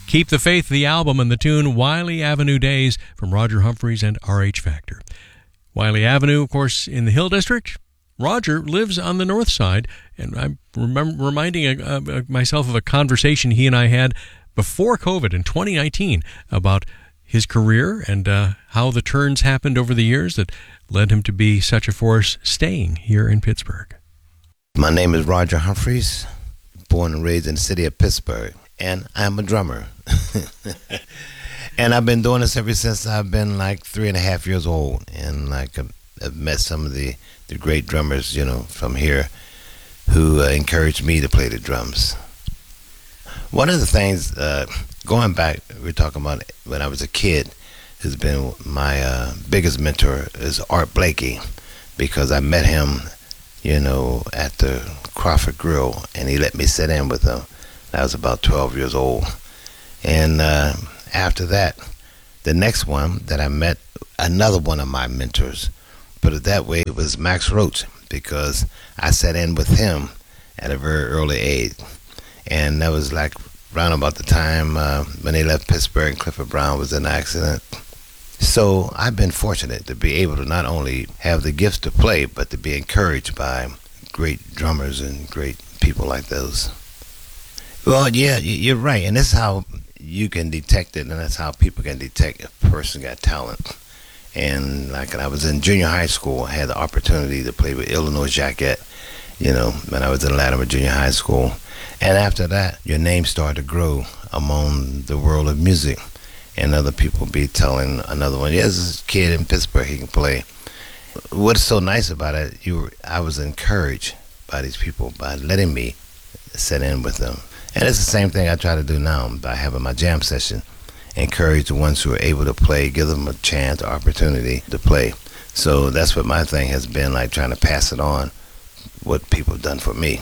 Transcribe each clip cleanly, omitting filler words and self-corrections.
Keep the Faith, the album, and the tune Wiley Avenue Days from Roger Humphreys and R.H. Factor. Wiley Avenue, of course, in the Hill District. Roger lives on the north side, and I'm reminding myself of a conversation he and I had before COVID in 2019 about his career and how the turns happened over the years that led him to be such a force staying here in Pittsburgh. My name is Roger Humphreys, born and raised in the city of Pittsburgh, and I'm a drummer. And I've been doing this ever since I've been like 3.5 years old, and like I've met some of the great drummers, from here who encouraged me to play the drums. One of the things, going back, we're talking about when I was a kid, who's been my biggest mentor is Art Blakey, because I met him, at the Crawford Grill, and he let me sit in with him. I was about 12 years old. And after that, the next one that I met, another one of my mentors, put it that way, it was Max Roach, because I sat in with him at a very early age. And that was like around about the time when they left Pittsburgh and Clifford Brown was in an accident. So I've been fortunate to be able to not only have the gifts to play, but to be encouraged by great drummers and great people like those. Well, yeah, you're right, and that's how you can detect it, and that's how people can detect if a person got talent. And like when I was in junior high school, I had the opportunity to play with Illinois Jacquet, when I was in Latimer Junior High School. And after that, your name started to grow among the world of music, and other people be telling another one, "Yes, this kid in Pittsburgh, he can play." What's so nice about it, I was encouraged by these people by letting me sit in with them. And it's the same thing I try to do now by having my jam session. Encourage the ones who are able to play, give them a chance, opportunity to play. So that's what my thing has been, like trying to pass it on, what people have done for me.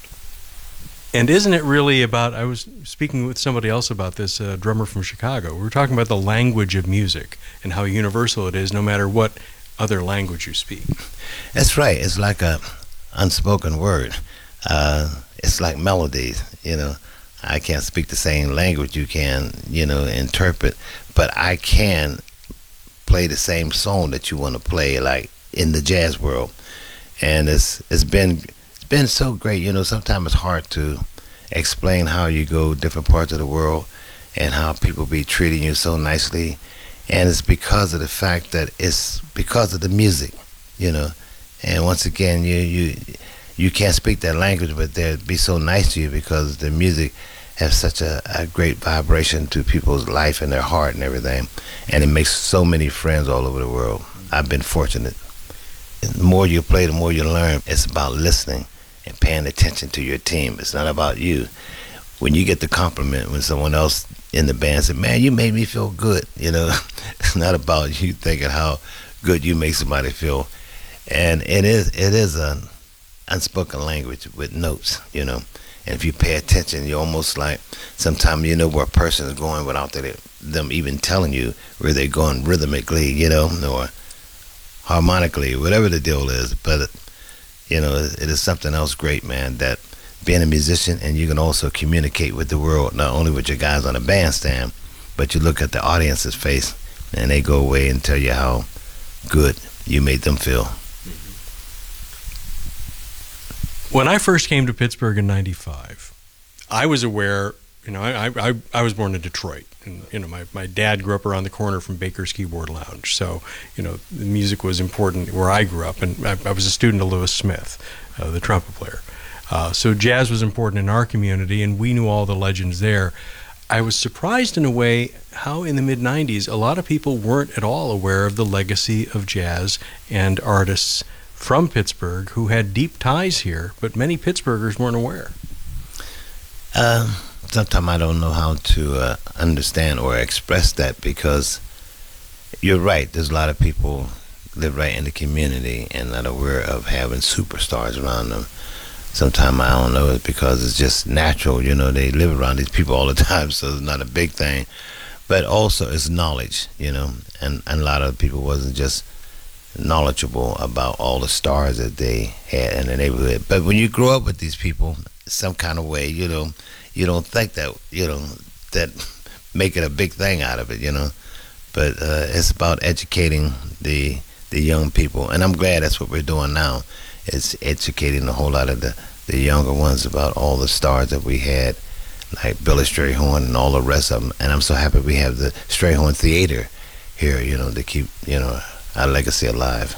And isn't it really about, I was speaking with somebody else about this, a drummer from Chicago. We were talking about the language of music and how universal it is no matter what other language you speak. That's right. It's like a unspoken word. It's like melodies, I can't speak the same language you can, interpret, but I can play the same song that you want to play, like in the jazz world. And it's been so great, sometimes it's hard to explain how you go different parts of the world and how people be treating you so nicely. And it's because of the fact that it's because of the music, and once again, you can't speak that language, but they'd be so nice to you because the music has such a great vibration to people's life and their heart and everything. And it makes so many friends all over the world. I've been fortunate. The more you play, the more you learn. It's about listening and paying attention to your team. It's not about you. When you get the compliment when someone else in the band says, "Man, you made me feel good," it's not about you thinking how good you make somebody feel. And it is an unspoken language with notes, and if you pay attention, you're almost like sometimes where a person is going without them even telling you where they're going rhythmically, or harmonically, whatever the deal is. But it is something else great, man, that being a musician, and you can also communicate with the world, not only with your guys on the bandstand, but you look at the audience's face and they go away and tell you how good you made them feel. When I first came to Pittsburgh in '95, I was aware, I was born in Detroit. And, my dad grew up around the corner from Baker's Keyboard Lounge. So, the music was important where I grew up. And I was a student of Lewis Smith, the trumpet player. So jazz was important in our community, and we knew all the legends there. I was surprised in a way how in the mid-'90s, a lot of people weren't at all aware of the legacy of jazz and artists from Pittsburgh who had deep ties here, but many Pittsburghers weren't aware. Sometimes I don't know how to understand or express that, because you're right, there's a lot of people live right in the community and not aware of having superstars around them. Sometimes I don't know, it's because it's just natural, they live around these people all the time, so it's not a big thing. But also it's knowledge, and a lot of people wasn't just knowledgeable about all the stars that they had in the neighborhood. But when you grow up with these people some kind of way, you don't think that, that make it a big thing out of it, you know. But it's about educating the young people, and I'm glad that's what we're doing now. It's educating a whole lot of the younger ones about all the stars that we had, like Billy Strayhorn and all the rest of them. And I'm so happy we have the Strayhorn Theater here, you know, to keep, you know, our legacy alive.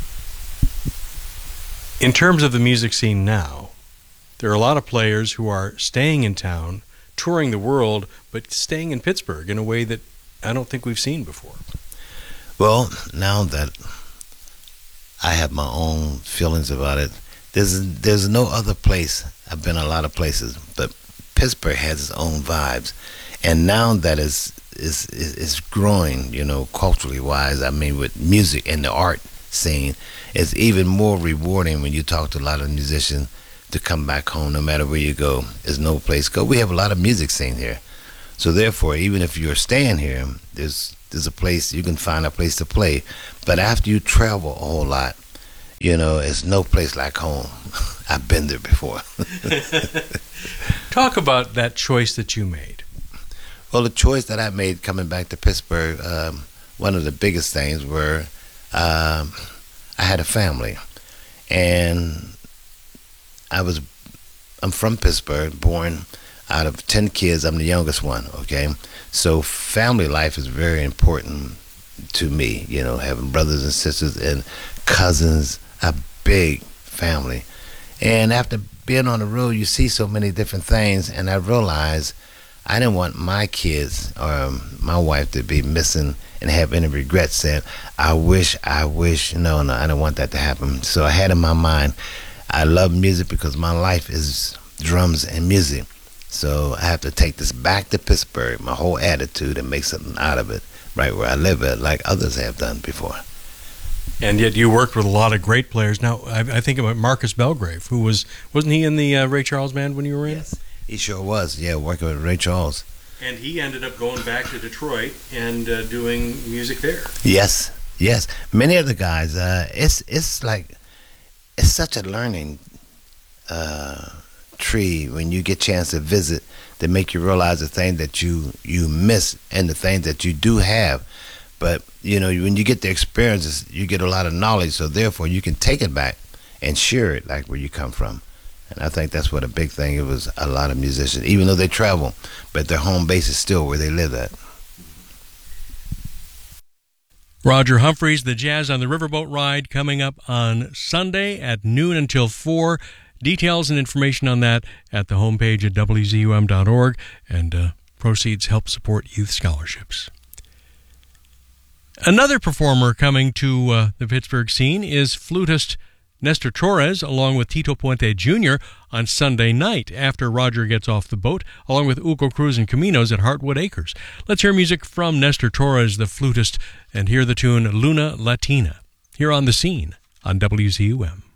In terms of the music scene now, there are a lot of players who are staying in town, touring the world, but staying in Pittsburgh in a way that I don't think we've seen before. Well, now that I have my own feelings about it, there's no other place. I've been a lot of places, but Pittsburgh has its own vibes, and now that is growing, you know, culturally wise. I mean, with music and the art scene, it's even more rewarding when you talk to a lot of musicians to come back home. No matter where you go, there's no place to go. We have a lot of music scene here, so therefore, even if you're staying here, there's a place you can find a place to play. But after you travel a whole lot, you know, it's no place like home. I've been there before. Talk about that choice that you made. Well, the choice that I made coming back to Pittsburgh, one of the biggest things were I had a family, and I'm from Pittsburgh, born out of 10 kids. I'm the youngest one, okay? So family life is very important to me, you know, having brothers and sisters and cousins, a big family. And after being on the road, you see so many different things, and I realized I didn't want my kids or my wife to be missing and have any regrets saying, I wish. No, I don't want that to happen. So I had in my mind, I love music because my life is drums and music. So I have to take this back to Pittsburgh, my whole attitude, and make something out of it right where I live at, like others have done before. And yet you worked with a lot of great players. Now, I think about Marcus Belgrave, who wasn't he in the Ray Charles band when you were in? Yes, he sure was, yeah, working with Ray Charles. And he ended up going back to Detroit and doing music there. Yes. Many of the guys, it's such a learning tree when you get a chance to visit, to make you realize the thing that you miss and the things that you do have. But, you know, when you get the experiences, you get a lot of knowledge, so therefore you can take it back and share it like where you come from. And I think that's what a big thing. It was a lot of musicians, even though they travel, but their home base is still where they live at. Roger Humphreys, the Jazz on the Riverboat Ride, coming up on Sunday at noon until 4. Details and information on that at the homepage at wzum.org, and proceeds help support youth scholarships. Another performer coming to the Pittsburgh scene is flutist Nestor Torres, along with Tito Puente Jr. on Sunday night after Roger gets off the boat, along with Hugo Cruz and Caminos at Heartwood Acres. Let's hear music from Nestor Torres, the flutist, and hear the tune Luna Latina, here on The Scene on WZUM.